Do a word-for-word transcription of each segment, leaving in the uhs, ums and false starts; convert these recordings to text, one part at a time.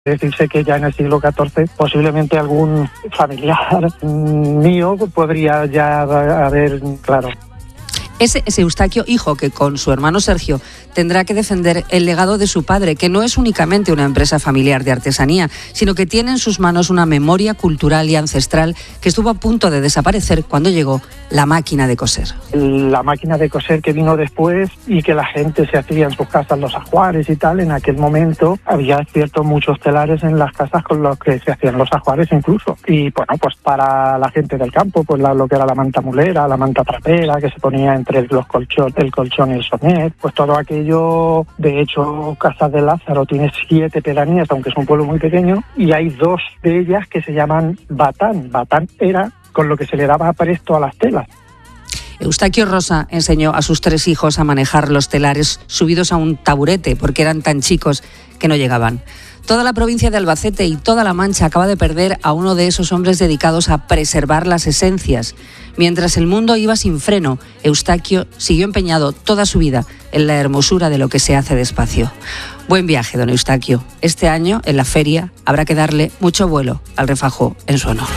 Decirse que ya en el siglo catorce posiblemente algún familiar mío podría ya haber, claro. Ese es Eustaquio, hijo que con su hermano Sergio tendrá que defender el legado de su padre, que no es únicamente una empresa familiar de artesanía, sino que tiene en sus manos una memoria cultural y ancestral que estuvo a punto de desaparecer cuando llegó la máquina de coser. La máquina de coser que vino después y que la gente se hacía en sus casas los ajuares y tal, en aquel momento había ciertos muchos telares en las casas con los que se hacían los ajuares incluso. Y bueno, pues para la gente del campo, pues la, lo que era la manta mulera, la manta trapera, que se ponía entre los colchón, el colchón y el sonet, pues todo aquello. De hecho, Casas de Lázaro tiene siete pedanías, aunque es un pueblo muy pequeño, y hay dos de ellas que se llaman batán. Batán era con lo que se le daba presto a las telas. Eustaquio Rosa enseñó a sus tres hijos a manejar los telares subidos a un taburete porque eran tan chicos que no llegaban. Toda la provincia de Albacete y toda La Mancha acaba de perder a uno de esos hombres dedicados a preservar las esencias. Mientras el mundo iba sin freno, Eustaquio siguió empeñado toda su vida en la hermosura de lo que se hace despacio. Buen viaje, don Eustaquio. Este año, en la feria, habrá que darle mucho vuelo al refajo en su honor.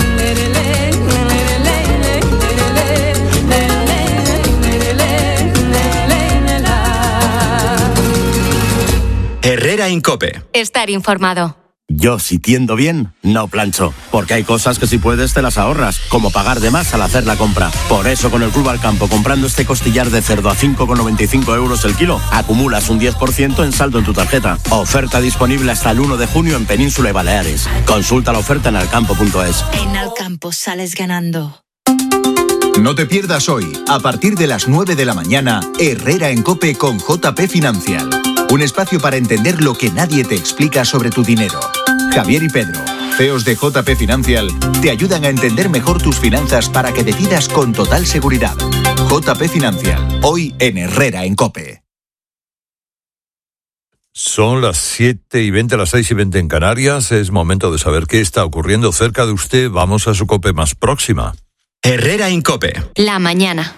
Herrera en COPE. Estar informado. Yo, si tiendo bien, no plancho, porque hay cosas que si puedes te las ahorras, como pagar de más al hacer la compra. Por eso, con el Club Alcampo, comprando este costillar de cerdo a cinco con noventa y cinco euros el kilo, acumulas un diez por ciento en saldo en tu tarjeta. Oferta disponible hasta el uno de junio en Península y Baleares. Consulta la oferta en alcampo punto es. En Alcampo sales ganando. No te pierdas hoy, a partir de las nueve de la mañana, Herrera en COPE con J P Financial. Un espacio para entender lo que nadie te explica sobre tu dinero. Javier y Pedro, C E Os de J P Financial, te ayudan a entender mejor tus finanzas para que decidas con total seguridad. J P Financial, hoy en Herrera en COPE. Son las siete y veinte, las seis y veinte en Canarias. Es momento de saber qué está ocurriendo cerca de usted. Vamos a su COPE más próxima. Herrera en COPE. La mañana.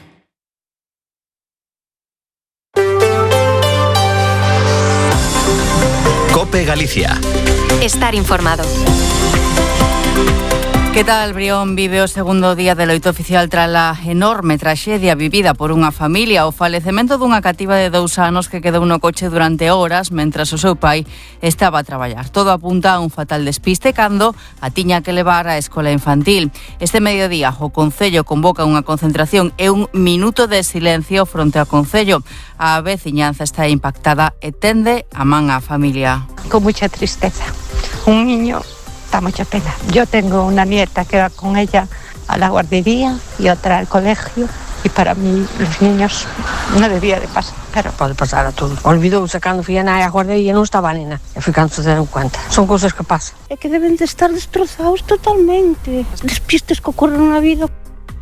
COPE Galicia. Estar informado. Que tal, Brión vive o segundo día de loito oficial tras a enorme traxedia vivida por unha familia, o falecemento dunha cativa de dous anos que quedou no coche durante horas mentras o seu pai estaba a traballar. Todo apunta a un fatal despiste cando a tiña que levar á escola infantil. Este mediodía o Concello convoca unha concentración e un minuto de silencio fronte ao Concello. A veciñanza está impactada e tende a man á familia. Con mucha tristeza. Un niño da mucha pena. Yo tengo una nieta que va con ella a la guardería y otra al colegio, y para mí los niños no debía de pasar. Pero pode pasar a todos. Olvidouse cando fui a na guardería, non estaba a nena, e foi cando se deron cuenta. Son cousas que pasan. É que deben de estar destrozados totalmente. Despistes que ocorren na vida.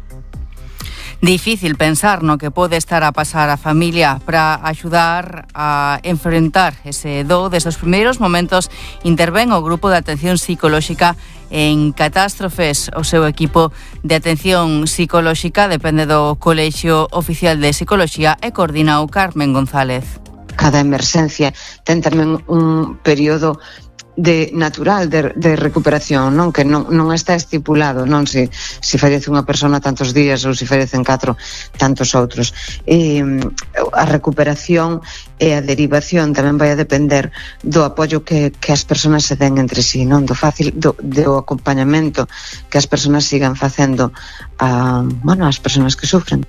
Difícil pensar no que pode estar a pasar a familia. Para axudar a enfrentar ese do desde os primeiros momentos intervén o Grupo de Atención Psicolóxica en Catástrofes. O seu equipo de atención psicolóxica depende do Colexio Oficial de Psicoloxía e coordina o Carmen González. Cada emerxencia ten tamén un período de natural de, de recuperación, non que non, non está estipulado, non se se fallece unha persona tantos días ou se fallecen catro tantos outros. E a recuperación e a derivación tamén vai a depender do apoio que, que as persoas se den entre sí, non do fácil do, do acompañamento que as persoas sigan facendo a, bueno, as persoas que sufren.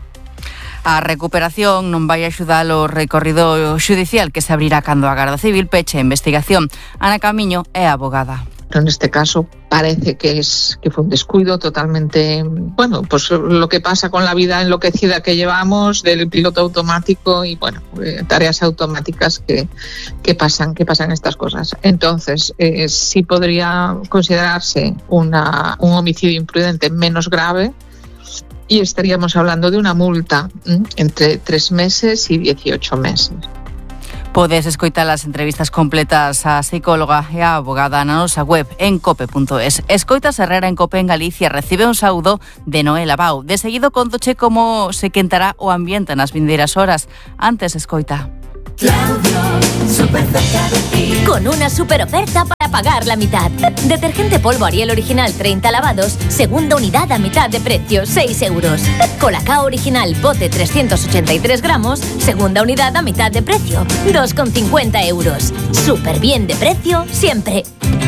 A recuperación non vai axudar o recorrido xudicial que se abrirá cando a Garda Civil peche a investigación. Ana Camiño é abogada. En este caso parece que es que fue un descuido totalmente, bueno, pues lo que pasa con la vida enloquecida que llevamos del piloto automático y bueno, eh, tareas automáticas que, que pasan, que pasan estas cosas. Entonces, eh, sí podría considerarse una, un homicidio imprudente menos grave. Y estaríamos hablando de una multa ¿eh? entre tres meses y dieciocho meses. Podes escoitar as entrevistas completas á psicóloga e á abogada na nosa web en cope punto es. Escoitas Herrera en COPE en Galicia. Recibe un saúdo de Noel Abau. De seguido contoche como se quentará o ambiente nas vindeiras horas. Antes escoita. Claudio, súper cerca de ti. Con una super oferta para pagar la mitad. Detergente polvo Ariel original treinta lavados, segunda unidad a mitad de precio, seis euros. Colacao original pote trescientos ochenta y tres gramos, segunda unidad a mitad de precio, dos con cincuenta euros. Súper bien de precio siempre.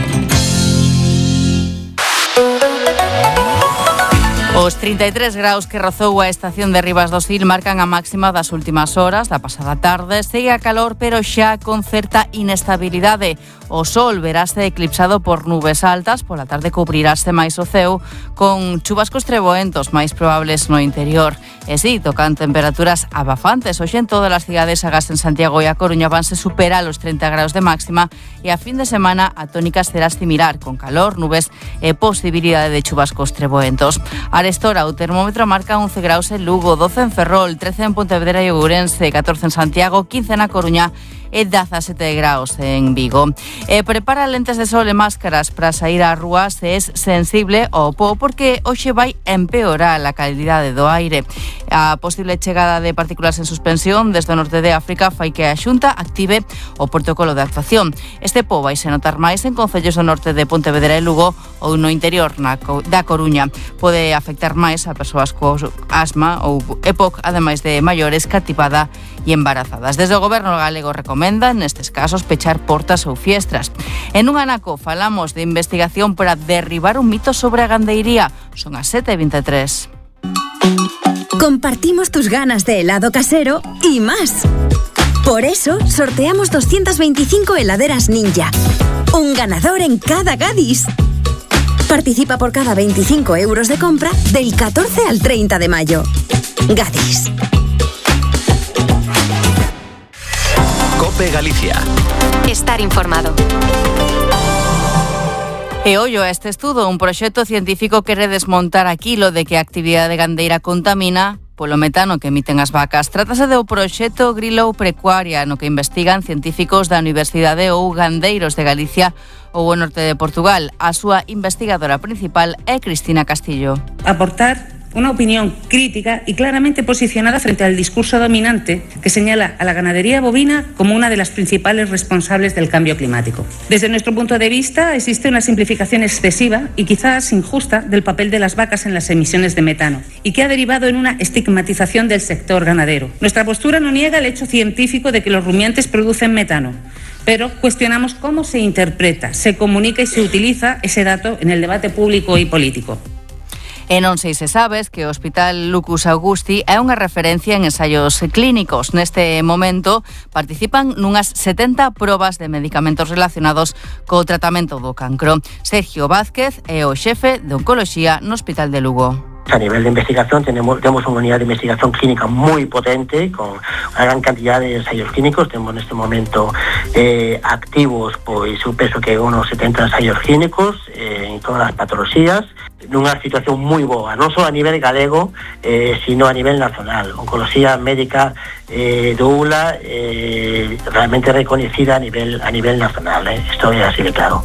Os trinta e tres graus que rozou a estación de Rivas do Sil marcan a máxima das últimas horas da pasada tarde. Segue a calor, pero xa con certa inestabilidade. O sol verase eclipsado por nubes altas, pola tarde cubrirase máis o ceo con chuvascos treboentos máis probables no interior. E si, tocan temperaturas abafantes. Hoxe en todas as cidades agás en Santiago e a Coruña vanse superar os trinta graus de máxima e a fin de semana a tónica será similar, con calor, nubes e posibilidade de chuvascos treboentos. Arestora, o termómetro marca once graus en Lugo, doce en Ferrol, trece en Pontevedra e Ourense, catorce en Santiago, quince na Coruña e dezasete graus en Vigo. E prepara lentes de sol e máscaras para sair á rúa se es sensible ao po, porque hoxe vai empeorar a calidade do aire. A posible chegada de partículas en suspensión desde o norte de África fai que a Xunta active o protocolo de actuación. Este po vai se notar máis en concellos do norte de Pontevedra e Lugo ou no interior na, da Coruña. Pode afectar máis a persoas co asma ou E P O C, ademais de maiores, cativada e embarazadas. Desde o Goberno galego recomendan, nestes casos, pechar portas ou fiestras. En un anaco falamos de investigación para derribar un mito sobre a gandeiría. Son as sete e vinte e tres. Compartimos tus ganas de helado casero y más. Por eso, sorteamos doscientas veinticinco heladeras Ninja. Un ganador en cada Gadis. Participa por cada veinticinco euros de compra del catorce al treinta de mayo. Gadis. COPE Galicia. Estar informado. E ollo a este estudo, un proxecto científico quere desmontar aquilo de que a actividade gandeira contamina polo metano que emiten as vacas. Trátase do proxecto Grilo Precuaria, no que investigan científicos da Universidade ou Gandeiros de Galicia ou o norte de Portugal. A súa investigadora principal é Cristina Castillo. Aportar una opinión crítica y claramente posicionada frente al discurso dominante que señala a la ganadería bovina como una de las principales responsables del cambio climático. Desde nuestro punto de vista, existe una simplificación excesiva y quizás injusta del papel de las vacas en las emisiones de metano y que ha derivado en una estigmatización del sector ganadero. Nuestra postura no niega el hecho científico de que los rumiantes producen metano, pero cuestionamos cómo se interpreta, se comunica y se utiliza ese dato en el debate público y político. E non sei se sabes que o Hospital Lucus Augusti é unha referencia en ensaios clínicos. Neste momento participan nunhas setenta probas de medicamentos relacionados co tratamento do cancro. Sergio Vázquez é o xefe de Oncoloxía no Hospital de Lugo. A nivel de investigación tenemos, tenemos una unidad de investigación clínica muy potente con una gran cantidad de ensayos clínicos. Tenemos en este momento eh, activos, pues un peso que unos setenta ensayos clínicos eh, en todas las patologías, en una situación muy boa, no solo a nivel galego, eh, sino a nivel nacional. Oncología médica eh, de U L A eh, realmente reconocida a nivel, a nivel nacional. Eh. Esto es así de claro.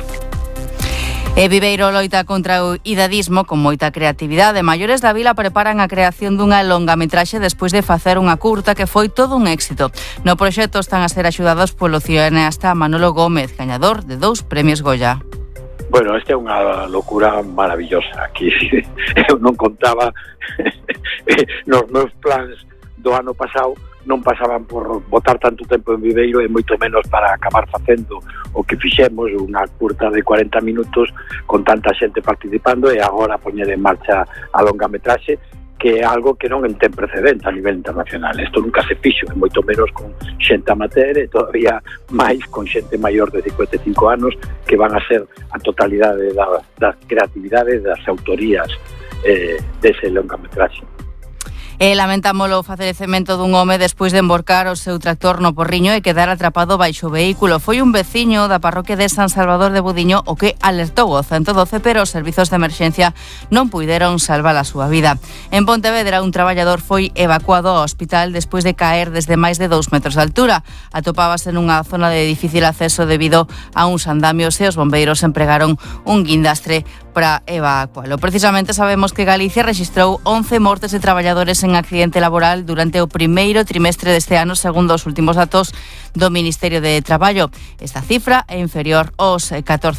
E Viveiro loita contra o idadismo con moita creatividade. Maiores da Vila preparan a creación dunha longametraxe despois de facer unha curta que foi todo un éxito. No proxecto están a ser axudados polo cineasta Manolo Gómez, gañador de dous premios Goya. Bueno, esta é unha locura maravillosa. Aquí eu non contaba nos meus plans do ano pasado, non pasaban por botar tanto tempo en Viveiro e moito menos para acabar facendo o que fixemos, unha curta de cuarenta minutos con tanta xente participando e agora poñer en marcha a longametraxe, que é algo que non ten precedente a nivel internacional. Isto nunca se fixo, e moito menos con xente amateur e todavía máis con xente maior de cincuenta e cinco anos, que van a ser a totalidade da, da creatividade das autorías eh, dese longametraxe. E lamentamos o falecemento dun home despois de emborcar o seu tractor no Porriño e quedar atrapado baixo o vehículo. Foi un veciño da parroquia de San Salvador de Budiño o que alertou o ciento doce, pero os servizos de emerxencia non puideron salvar a súa vida. En Pontevedra, un traballador foi evacuado ao hospital despois de caer desde máis de dous metros de altura. Atopábase nunha zona de difícil acceso debido a uns andamios e os bombeiros empregaron un guindastre para evacualo. Precisamente sabemos que Galicia rexistrou once mortes de traballadores en accidente laboral durante o primeiro trimestre deste ano, segundo os últimos datos do Ministerio de Traballo. Esta cifra é inferior aos catorce